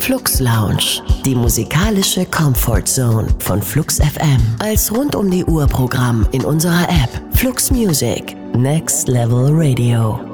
Flux Lounge, die musikalische Comfort Zone von Flux FM. Als rund um die Uhr Programm in unserer App Flux Music, Next Level Radio.